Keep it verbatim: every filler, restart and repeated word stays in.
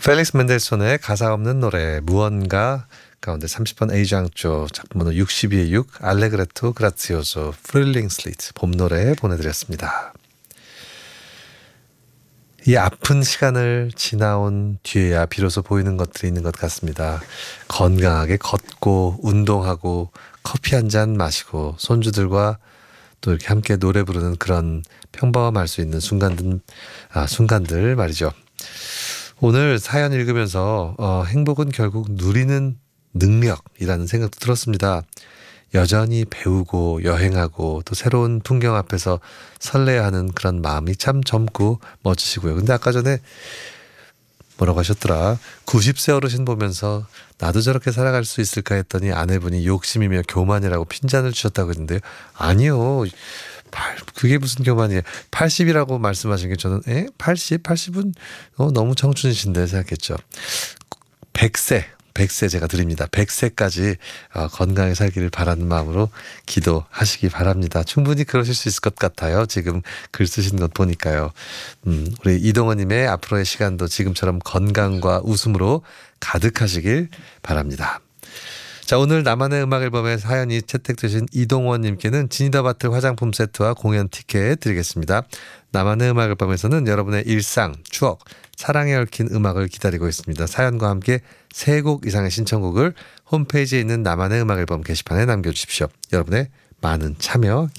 펠릭스 멘델손의 가사 없는 노래 무언가 가운데 삼십 번 A장조 작품번호 육십이의 육 알레그레토 그라치오소 프릴링 슬리트 봄 노래 보내드렸습니다. 이 아픈 시간을 지나온 뒤에야 비로소 보이는 것들이 있는 것 같습니다. 건강하게 걷고 운동하고 커피 한 잔 마시고 손주들과 또 이렇게 함께 노래 부르는 그런 평범할 수 있는 순간들, 아, 순간들 말이죠. 오늘 사연 읽으면서 어, 행복은 결국 누리는 능력이라는 생각도 들었습니다. 여전히 배우고 여행하고 또 새로운 풍경 앞에서 설레야 하는 그런 마음이 참 젊고 멋지시고요. 근데 아까 전에 뭐라고 하셨더라? 구십 세 어르신 보면서 나도 저렇게 살아갈 수 있을까 했더니 아내분이 욕심이며 교만이라고 핀잔을 주셨다고 했는데요. 아니요. 그게 무슨 교만이에요. 팔십이라고 말씀하신 게 저는 에? 팔십? 팔십은 어, 너무 청춘이신데 생각했죠. 백 세. 백 세 제가 드립니다. 백 세까지 어, 건강하게 살기를 바라는 마음으로 기도하시기 바랍니다. 충분히 그러실 수 있을 것 같아요. 지금 글 쓰신 것 보니까요. 음, 우리 이동원님의 앞으로의 시간도 지금처럼 건강과 웃음으로 가득하시길 바랍니다. 자, 오늘 나만의 음악 앨범에 사연이 채택되신 이동원님께는 지니다 바틀 화장품 세트와 공연 티켓 드리겠습니다. 나만의 음악 앨범에서는 여러분의 일상, 추억, 사랑에 얽힌 음악을 기다리고 있습니다. 사연과 함께 세 곡 이상의 신청곡을 홈페이지에 있는 나만의 음악 앨범 게시판에 남겨주십시오. 여러분의 많은 참여